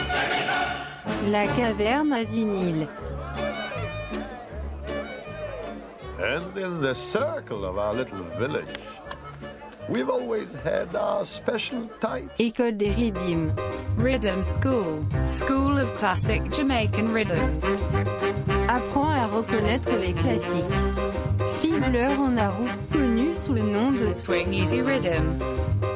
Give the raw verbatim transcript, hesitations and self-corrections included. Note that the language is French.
La caverne à vinyle. And in the circle of our little village, we've always had our special types. École des rythmes. Rhythm School, School of Classic Jamaican Rhythms. Apprend à reconnaître les classiques. Fiddler en Arouf, connu sous le nom de Swing Easy Rhythm.